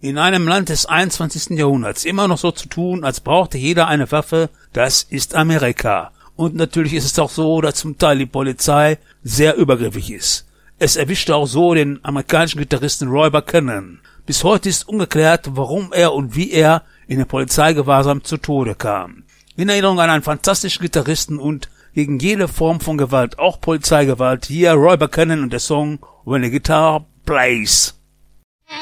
In einem Land des 21. Jahrhunderts immer noch so zu tun, als brauchte jeder eine Waffe, das ist Amerika. Und natürlich ist es auch so, dass zum Teil die Polizei sehr übergriffig ist. Es erwischte auch so den amerikanischen Gitarristen Roy Buchanan. Bis heute ist ungeklärt, warum er und wie er in den Polizeigewahrsam zu Tode kam. In Erinnerung an einen fantastischen Gitarristen und gegen jede Form von Gewalt, auch Polizeigewalt, hier Roy Buchanan und der Song When the Guitar Plays.